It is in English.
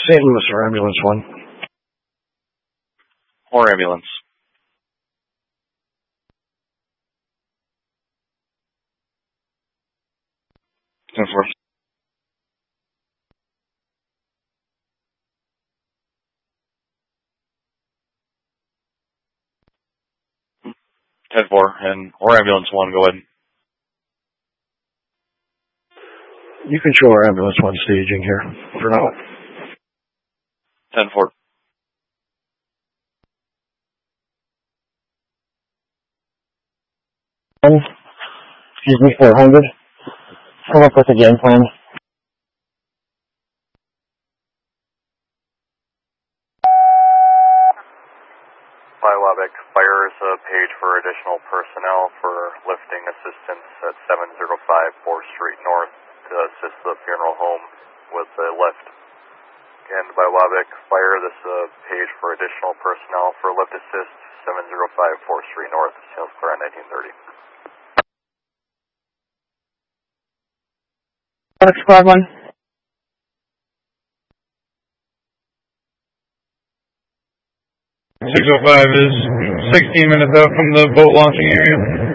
St. Louis or Ambulance 1. Or ambulance. Ten four. 10-4, and or ambulance 1, go ahead. You can show our Ambulance 1 staging here for now. 10-4. Excuse me, 400. Come up with a game plan. By Waback Fire is a page for additional personnel for lifting assistance at 705 4th Street North to assist the funeral home with a lift. Again, by Waback Fire, this is a page for additional personnel for lift assist 705 4th Street North, Sales Clear on 1930. Squad 1. 605 is 16 minutes out from the boat launching area.